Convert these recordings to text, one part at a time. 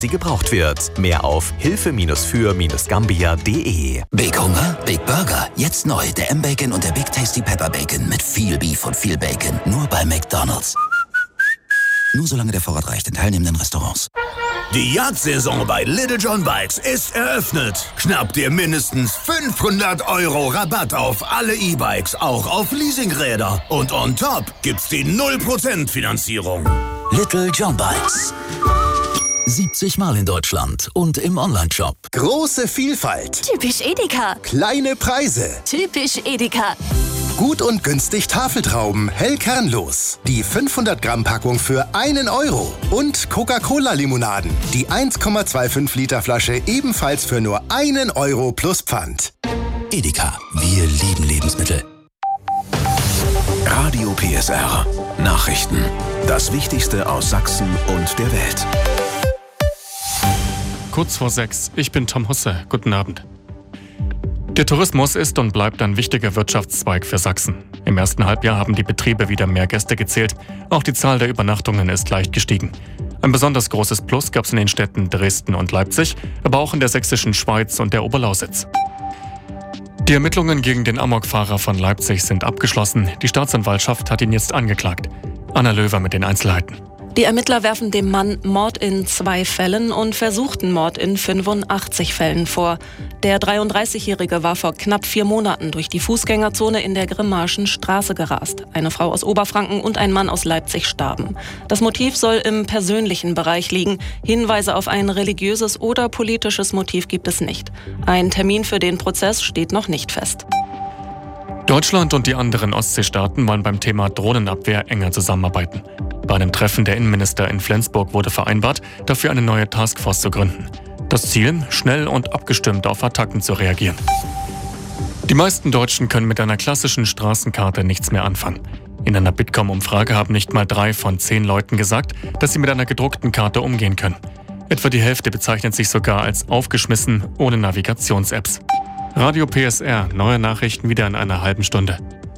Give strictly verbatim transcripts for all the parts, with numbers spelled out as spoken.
sie gebraucht wird. Mehr auf hilfe für gambia punkt de. Big Hunger, Big Burger. Jetzt neu der M-Bacon und der Big Tasty Pepper Bacon mit viel Beef und viel Bacon. Nur bei McDonald's. Nur solange der Vorrat reicht in teilnehmenden Restaurants. Die Jagdsaison bei Little John Bikes ist eröffnet. Schnapp dir mindestens fünfhundert Euro Rabatt auf alle E-Bikes, auch auf Leasingräder. Und on top gibt's die null Prozent Finanzierung. Little John Bikes. siebzig Mal in Deutschland und im Onlineshop. Große Vielfalt. Typisch Edeka. Kleine Preise. Typisch Edeka. Gut und günstig Tafeltrauben, hell kernlos. Die fünfhundert Gramm Packung für einen Euro. Und Coca-Cola-Limonaden. Die eins Komma fünfundzwanzig Liter Flasche ebenfalls für nur einen Euro plus Pfand. Edeka, wir lieben Lebensmittel. Radio P S R. Nachrichten. Das Wichtigste aus Sachsen und der Welt. Kurz vor sechs. Ich bin Tom Husse. Guten Abend. Der Tourismus ist und bleibt ein wichtiger Wirtschaftszweig für Sachsen. Im ersten Halbjahr haben die Betriebe wieder mehr Gäste gezählt. Auch die Zahl der Übernachtungen ist leicht gestiegen. Ein besonders großes Plus gab es in den Städten Dresden und Leipzig, aber auch in der sächsischen Schweiz und der Oberlausitz. Die Ermittlungen gegen den Amokfahrer von Leipzig sind abgeschlossen. Die Staatsanwaltschaft hat ihn jetzt angeklagt. Anna Löwer mit den Einzelheiten. Die Ermittler werfen dem Mann Mord in zwei Fällen und versuchten Mord in fünfundachtzig Fällen vor. Der dreiunddreißigjährige war vor knapp vier Monaten durch die Fußgängerzone in der Grimmarschen Straße gerast. Eine Frau aus Oberfranken und ein Mann aus Leipzig starben. Das Motiv soll im persönlichen Bereich liegen. Hinweise auf ein religiöses oder politisches Motiv gibt es nicht. Ein Termin für den Prozess steht noch nicht fest. Deutschland und die anderen Ostseestaaten wollen beim Thema Drohnenabwehr enger zusammenarbeiten. Bei einem Treffen der Innenminister in Flensburg wurde vereinbart, dafür eine neue Taskforce zu gründen. Das Ziel, schnell und abgestimmt auf Attacken zu reagieren. Die meisten Deutschen können mit einer klassischen Straßenkarte nichts mehr anfangen. In einer Bitkom-Umfrage haben nicht mal drei von zehn Leuten gesagt, dass sie mit einer gedruckten Karte umgehen können. Etwa die Hälfte bezeichnet sich sogar als aufgeschmissen ohne Navigations-Apps. Radio P S R, neue Nachrichten wieder in einer halben Stunde.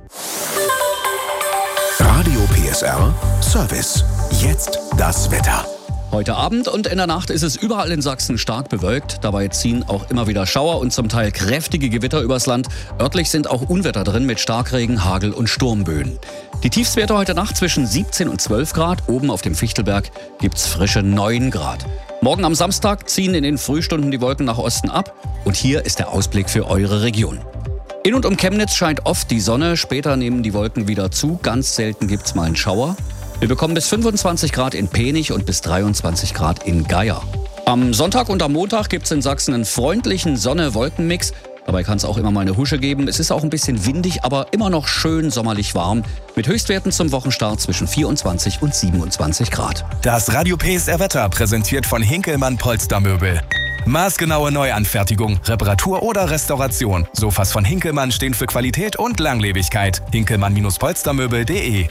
Radio P S R Service. Jetzt das Wetter. Heute Abend und in der Nacht ist es überall in Sachsen stark bewölkt. Dabei ziehen auch immer wieder Schauer und zum Teil kräftige Gewitter übers Land. Örtlich sind auch Unwetter drin mit Starkregen, Hagel und Sturmböen. Die Tiefstwerte heute Nacht zwischen siebzehn und zwölf Grad. Oben auf dem Fichtelberg gibt's frische neun Grad. Morgen am Samstag ziehen in den Frühstunden die Wolken nach Osten ab. Und hier ist der Ausblick für eure Region. In und um Chemnitz scheint oft die Sonne. Später nehmen die Wolken wieder zu. Ganz selten gibt's mal einen Schauer. Wir bekommen bis fünfundzwanzig Grad in Penich und bis dreiundzwanzig Grad in Geier. Am Sonntag und am Montag gibt's in Sachsen einen freundlichen Sonne-Wolken-Mix. Dabei kann es auch immer mal eine Husche geben. Es ist auch ein bisschen windig, aber immer noch schön sommerlich warm. Mit Höchstwerten zum Wochenstart zwischen vierundzwanzig und siebenundzwanzig Grad. Das Radio P S R Wetter präsentiert von Hinkelmann Polstermöbel. Maßgenaue Neuanfertigung, Reparatur oder Restauration. Sofas von Hinkelmann stehen für Qualität und Langlebigkeit. hinkelmann Polstermöbel punkt de.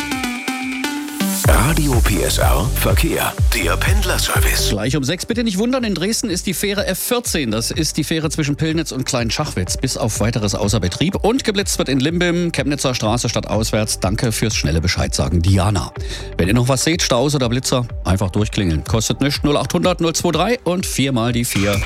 Radio P S R Verkehr. Der Pendlerservice. Gleich um sechs, bitte nicht wundern, in Dresden ist die Fähre F vierzehn. Das ist die Fähre zwischen Pillnitz und Kleinschachwitz. Bis auf weiteres außer Betrieb. Und geblitzt wird in Limbim, Chemnitzer Straße stadtauswärts. Danke fürs schnelle Bescheid sagen, Diana. Wenn ihr noch was seht, Staus oder Blitzer, einfach durchklingeln. Kostet nichts, null achthundert null zweiundzwanzig und viermal die vier.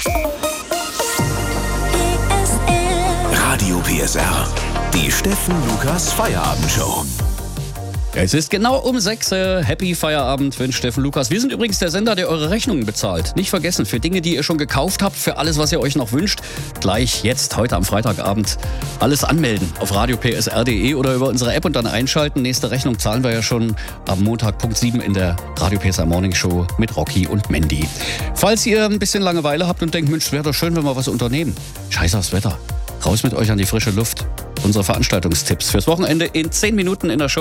Radio P S R. Die Steffen Lukas Feierabendshow. Es ist genau um sechs. Happy Feierabend wünscht Steffen Lukas. Wir sind übrigens der Sender, der eure Rechnungen bezahlt. Nicht vergessen, für Dinge, die ihr schon gekauft habt, für alles, was ihr euch noch wünscht, gleich jetzt, heute am Freitagabend, alles anmelden auf radio p s r punkt de oder über unsere App und dann einschalten. Nächste Rechnung zahlen wir ja schon am Montag Punkt sieben in der Radio P S R Morning Show mit Rocky und Mandy. Falls ihr ein bisschen Langeweile habt und denkt, Mensch, wäre doch schön, wenn wir was unternehmen. Scheiß aufs Wetter. Raus mit euch an die frische Luft. Unsere Veranstaltungstipps fürs Wochenende in zehn Minuten in der Show.